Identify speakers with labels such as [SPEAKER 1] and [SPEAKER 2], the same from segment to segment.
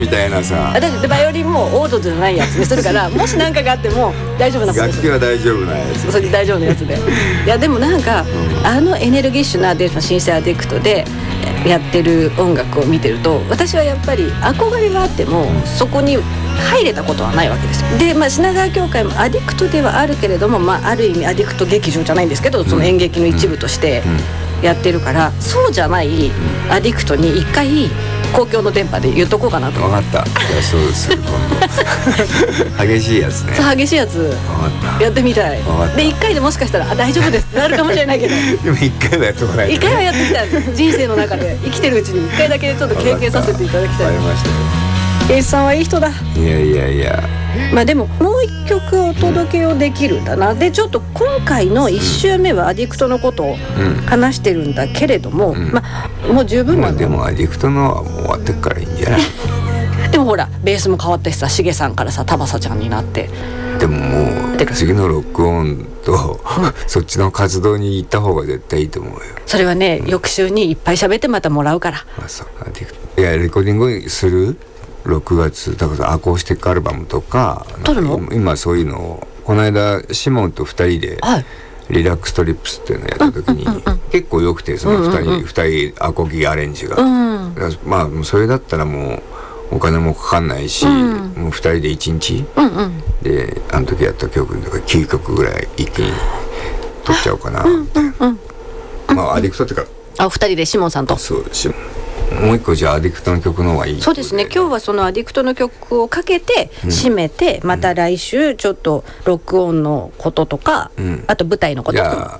[SPEAKER 1] みたいなさ。
[SPEAKER 2] だってバイオリンもオードじゃないやつにするからもし何かがあっても大丈夫なこと
[SPEAKER 1] 楽器は大丈夫なやつ。
[SPEAKER 2] それ大丈夫なやつでいやでもなんか、エネルギッシュなシンセアディクトでやってる音楽を見てると私はやっぱり憧れがあってもそこに入れたことはないわけですよ。で、品川協会もアディクトではあるけれども、ある意味アディクト劇場じゃないんですけどその演劇の一部としてやってるから、そうじゃないアディクトに一回公共の電波で言っとこうかなと。
[SPEAKER 1] 分かった。じゃあそうです今度激しいやつね。
[SPEAKER 2] そう激しいやつやってみたい。で1回でもしかしたら大丈夫ですってなるかもしれないけど
[SPEAKER 1] でも1回はやってこないとね。
[SPEAKER 2] 1回はやってきたい人生の中で生きてるうちに1回だけちょっと経験させていただきたい。
[SPEAKER 1] わかりましたよ。
[SPEAKER 2] ケイスさんはいい人だ。
[SPEAKER 1] いや
[SPEAKER 2] でももう一曲お届けをできるんだな。でちょっと今回の1週目はアディクトのことを話してるんだけれども、もう十分なんだ。
[SPEAKER 1] でもアディクトのはもう終わってっからいいんじゃない
[SPEAKER 2] でもほらベースも変わったしさ、しげさんからさタバサちゃんになって。
[SPEAKER 1] でももう次のロックオンとそっちの活動に行った方が絶対いいと思うよ。
[SPEAKER 2] それはね、翌週にいっぱい喋ってまたもらうから。
[SPEAKER 1] そうアディクト。いやレコーディングする6月だからアコースティックアルバムとか
[SPEAKER 2] 撮るの？
[SPEAKER 1] 今そういうのをこの間シモンと2人でリラックストリップスっていうのをやった時に結構良くて、その2人アコギアレンジが、それだったらもうお金もかかんないし、もう2人で1日、であの時やった曲とか9曲ぐらい一気に撮っちゃおうかなみたいな。アディクトっていうか
[SPEAKER 2] 2人でシモンさんと。
[SPEAKER 1] そうもう一個じゃあアディクトの曲の方がいい。
[SPEAKER 2] そうですね。今日はそのアディクトの曲をかけて締めて、また来週ちょっとロックオンのこととか、あと舞台のこととか。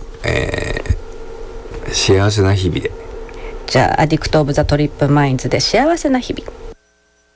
[SPEAKER 1] 幸せな日々で。
[SPEAKER 2] じゃあアディクトオブザトリップマインズで幸せな日々。